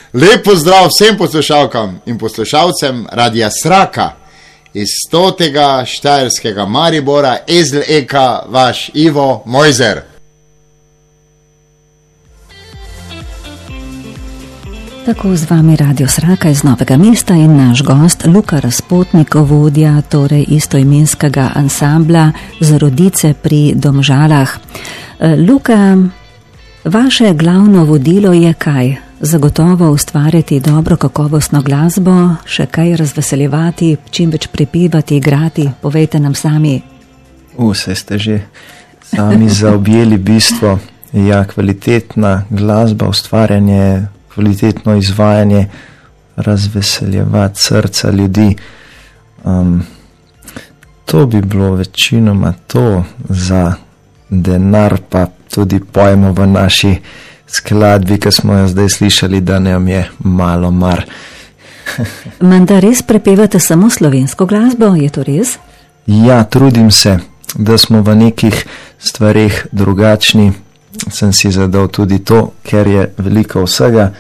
Lep pozdrav vsem poslušalkam in poslušalcem Radia Sraka iz 100. štajerskega Maribora, Ezl Eka, vaš Ivo Mojzer. Tako z vami Radio Sraka iz Novega mesta in naš gost Luka Razpotnik, vodja torej istoimenskega ansambla Zrodice pri Domžalah. Luka, vaše glavno vodilo je kaj? Zagotovo ustvarjati dobro kakovostno glasbo, še kaj razveseljevati, čim več prepivati, igrati, povejte nam sami. Vse ste že sami zaobjeli bistvo. Ja, kvalitetna glasba, ustvarjanje, kvalitetno izvajanje, razveseljevati srca ljudi. To bi bilo večinoma to, za denar pa tudi pojmo v naši skladbi, ki smo jo zdaj slišali, da nam je malo mar. Menda res prepevate samo slovensko glasbo, je to res? Ja, trudim se, da smo v nekih stvareh drugačni. Sem si zadal tudi to, ker je veliko vsega,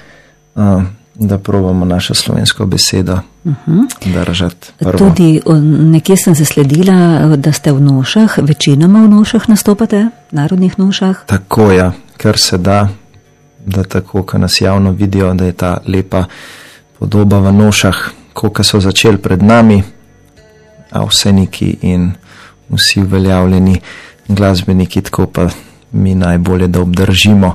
da probamo našo slovensko besedo držati prvo. Tudi nekje sem zasledila, da ste v nošah, večinoma v nošah nastopate, narodnih nošah. Tako ja, kar se da tako, ko nas javno vidijo, da je ta lepa podoba v nošah, koliko so začeli pred nami, a vseniki in vsi uveljavljeni glasbeniki, tako pa mi najbolje, da obdržimo.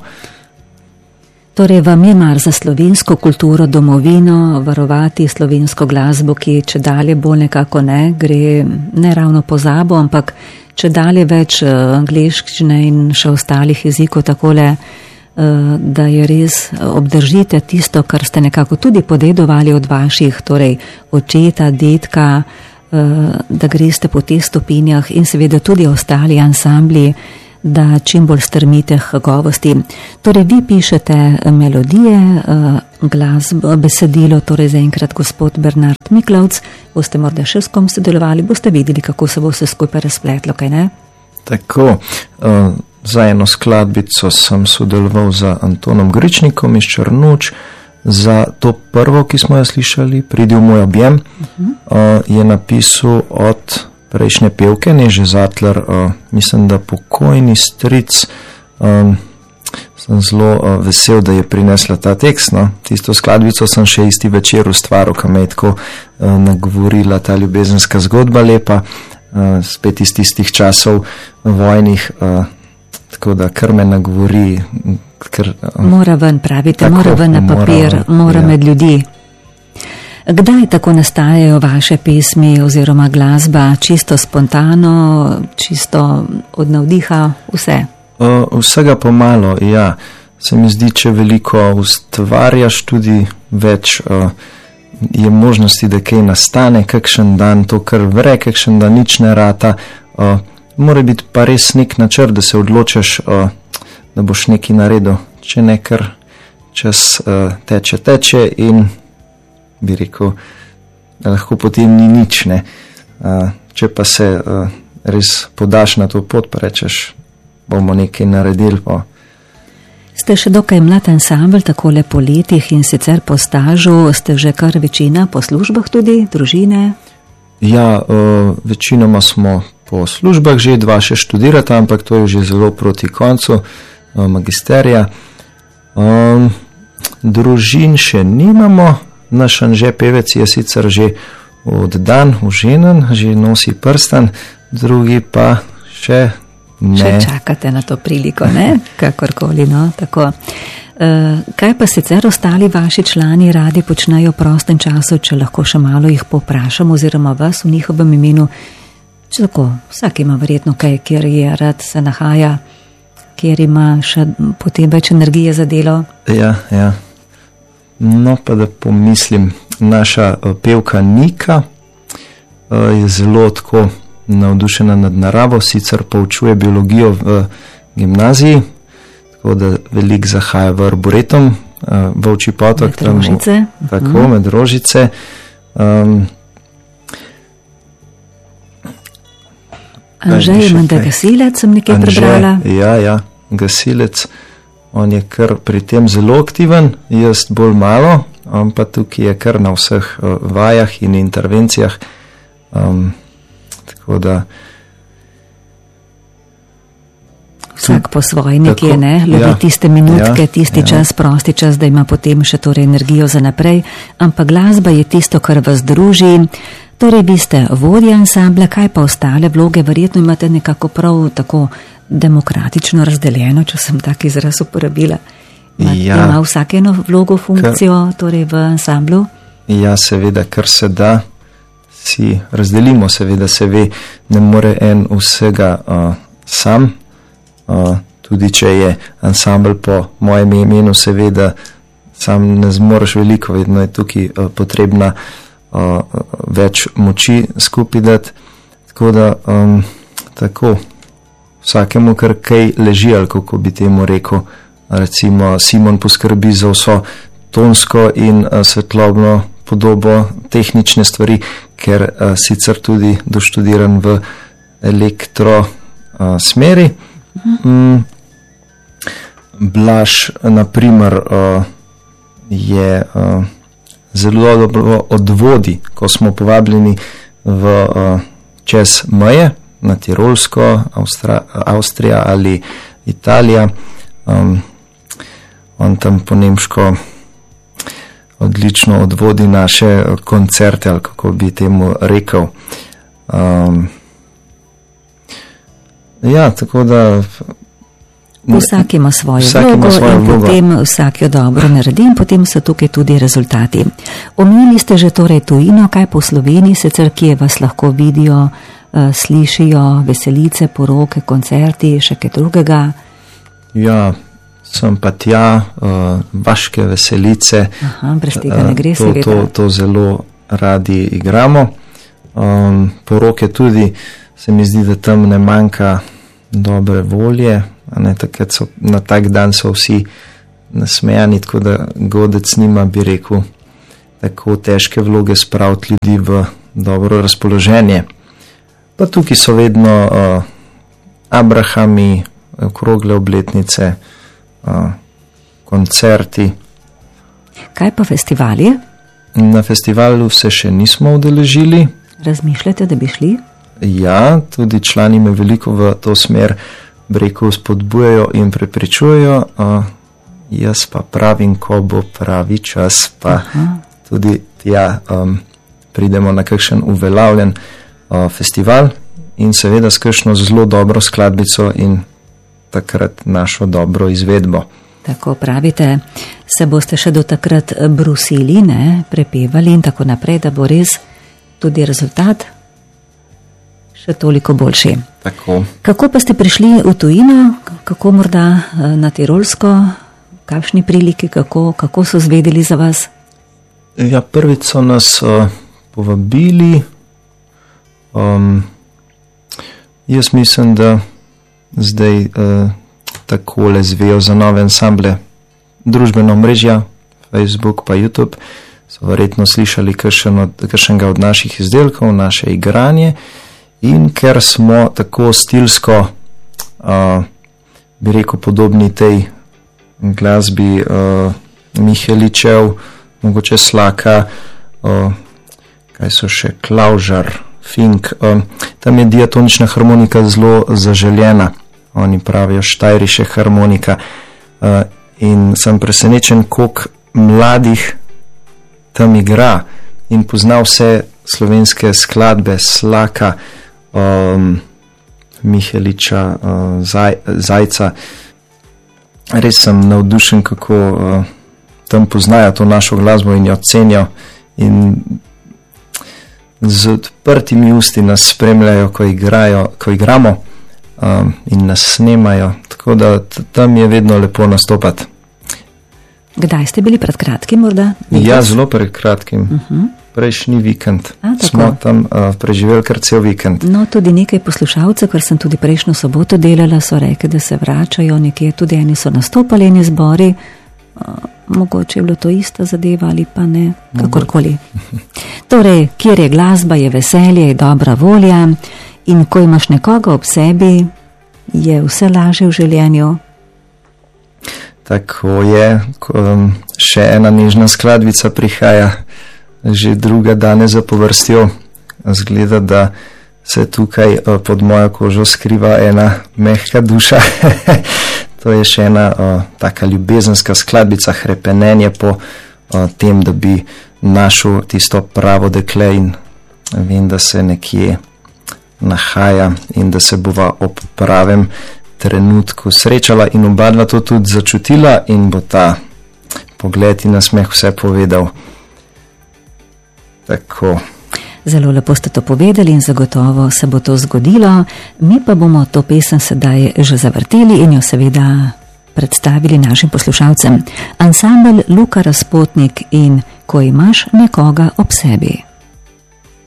Torej, vam je mar za slovensko kulturo, domovino, varovati slovensko glasbo, ki če dalje bolj nekako ne, gre ne ravno pozabo, ampak če dalje več angleščine in še ostalih jezikov takole, da je res obdržite tisto, kar ste nekako tudi podedovali od vaših, torej očeta, dedka, da greste po teh stopinjah in seveda tudi ostali ansambli, da čim bolj strmite k kakovosti. Torej, vi pišete melodije, glasbo, besedilo, torej zaenkrat gospod Bernard Miklavc, boste morda še s kom sodelovali, boste videli, kako se bo vse skupaj razpletlo, kaj ne? Tako, za eno skladbico sem sodeloval z Antonom Gričnikom iz Črnuč, za to prvo, ki smo jo slišali, Pridi v moj objem, je napisal od prejšnje pevke, Neže Zatler, mislim, da pokojni stric. Sem zelo vesel, da je prinesla ta tekst, no. Tisto skladbico sem še isti večer ustvaril, ko me je tako nagovorila ta ljubezenska zgodba lepa, spet iz tistih časov vojnih, tako da kar me nagovori. Mora ven, pravite, tako, mora ven na papir, mora med ljudi. Kdaj tako nastajajo vaše pesmi oziroma glasba? Čisto spontano, čisto od navdiha, vse? Vsega pomalo, ja. Se mi zdi, če veliko ustvarjaš, tudi več je možnosti, da kaj nastane, kakšen dan to kar vre, kakšen dan nič ne rata. Mora biti pa res nek načrt, da se odločiš, da boš nekaj naredil. Če ne, kar čas teče in bi rekel, da lahko potem ni nič, ne. Če pa se res podaš na to pot, pa rečeš, bomo nekaj naredili. Ste še dokaj mlad ansambel, takole po letih in sicer po stažu, ste že kar večina po službah tudi, družine? Ja, večinoma smo po službah, že dva še študirata, ampak to je že zelo proti koncu magisterija. Družin še nimamo. Naš Anže pevec je sicer že oddan, oženen, že nosi prstan, drugi pa še ne. Še čakate na to priliko, ne? Kakorkoli, no, tako. Kaj pa sicer ostali vaši člani radi počnejo v prostem času, če lahko še malo jih poprašam, oziroma vas v njihovem imenu? Če tako, vsak ima verjetno kaj, kjer je rad se nahaja, kjer ima še potem več energije za delo. Ja. No, pa da pomislim, naša pevka Nika je zelo tako navdušena nad naravo, sicer poučuje biologijo v gimnaziji, tako da veliko zahaja v arboretum, v Ovčji potok. Med rožice. Tako, med rožice. Anže je menda gasilec, sem nekaj prebrala. Ja, gasilec. On je kar pri tem zelo aktiven, jaz bolj malo, pa tukaj je kar na vseh vajah in intervencijah. Tako da vsak po svoji nekje, ne? Ljubi tiste minutke, tisti čas, prosti čas, da ima potem še torej energijo za naprej, ampak glasba je tisto, kar vas druži. Torej, vi ste vodja ansambla, kaj pa ostale vloge? Verjetno imate nekako prav tako demokratično razdeljeno, če sem tak izraz uporabila. Ima vsak eno vlogo, funkcijo torej v ansamblu? Ja, seveda, kar se da, si razdelimo, seveda se ve, ne more en vsega sam. Tudi če je ansambl po mojem imenu, seveda sam ne zmoreš veliko, vedno je tukaj potrebna več moči skupaj dati, tako da tako vsakemu kar kaj leži, ali kako bi temu rekel. Recimo Simon poskrbi za vso tonsko in svetlobno podobo, tehnične stvari, ker sicer tudi doštudiran v elektro smeri. Blaž naprimer je zelo dobro odvodi, ko smo povabljeni čez meje na Tirolsko, Avstrija ali Italija. On tam po nemško odlično odvodi naše koncerte, ali kako bi temu rekel. Ja, tako da vsak ima svojo vlogo in potem vsak jo dobro naredi in potem so tukaj tudi rezultati. Omenili ste že torej tujino, kaj po Sloveniji, sicer kje vas lahko vidijo, slišijo, veselice, poroke, koncerti, še kaj drugega? Ja, sem pa tja, vaške veselice. Aha, brez tega ne gre, seveda. To zelo radi igramo. Poroke tudi, se mi zdi, da tam ne manjka dobre volje, na tak dan so vsi nasmejani, tako da godec nima, bi rekel, tako težke vloge spraviti ljudi v dobro razpoloženje. Pa tukaj so vedno abrahami, okrogle obletnice, koncerti. Kaj pa festivali? Na festivalu se še nismo udeležili. Razmišljate, da bi šli? Ja, tudi člani me veliko v to smer breku spodbujajo in prepričujejo. Jaz pa pravim, ko bo pravi čas, pa tudi tja pridemo na kakšen uveljavljen festival in seveda s kakšno zelo dobro skladbico in takrat našo dobro izvedbo. Tako pravite, se boste še do takrat brusili, ne, prepevali in tako naprej, da bo res tudi rezultat še toliko boljši. Tako. Kako pa ste prišli v tujino, kako morda na Tirolsko, kakšni priliki, kako so zvedeli za vas? Ja, prvič so nas povabili. Jaz mislim, da zdaj takole zvejo za nove ansamble družbeno mrežja, Facebook pa YouTube, so verjetno slišali kakšnega od naših izdelkov, naše igranje. In ker smo tako stilsko, bi rekel, podobni tej glasbi Miheličev, mogoče Slaka, kaj so še, Klaužar, Fink, tam je diatonična harmonika zelo zaželjena, oni pravijo štajriše harmonika, in sem presenečen, koliko mladih tam igra in pozna vse slovenske skladbe, Slaka, Miheliča, Zajca. Res sem navdušen, kako tam poznajo to našo glasbo in jo cenijo in z odprtimi usti nas spremljajo, ko igramo in nas snemajo, tako da tam je vedno lepo nastopati. Kdaj ste bili pred kratkim morda? Ja, zelo pred kratkim. Prejšnji vikend. Smo tam preživeli kar cel vikend. No, tudi nekaj poslušalcev, ker sem tudi prejšnjo soboto delala, so rekli, da se vračajo nekje, tudi eni so nastopali eni zbori, mogoče je bilo to ista zadeva ali pa ne, kakorkoli. Torej, kjer je glasba, je veselje, je dobra volja in ko imaš nekoga ob sebi, je vse lažje v življenju. Tako je, še ena nežna skladbica prihaja, že druga danes zapovrstjo. Zgleda, da se tukaj pod mojo kožo skriva ena mehka duša. To je še ena taka ljubezenska skladbica, hrepenenje po tem, da bi našel tisto pravo dekle, in vem, da se nekje nahaja in da se bova ob pravem trenutku srečala in oba dva to tudi začutila in bo ta pogled in nasmeh vse povedal. Tako. Zelo lepo ste to povedali in zagotovo se bo to zgodilo. Mi pa bomo to pesem sedaj že zavrteli in jo seveda predstavili našim poslušalcem. Ansambel Luka Razpotnik in Ko imaš nekoga ob sebi.